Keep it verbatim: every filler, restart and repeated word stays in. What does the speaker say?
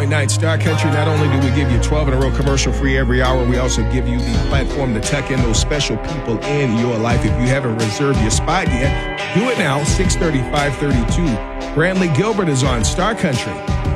point nine Star Country. Not only do we give you twelve in a row commercial free every hour, we also give you the platform to tuck in those special people in your life. If you haven't reserved your spot yet, do it now. six thirty, five thirty-two. Brantley Gilbert is on Star Country.